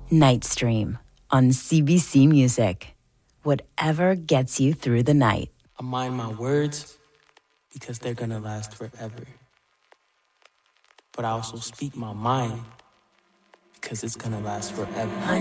Nightstream on CBC Music. Whatever gets you through the night. I mind my words because they're gonna last forever. But I also speak my mind because it's gonna last forever.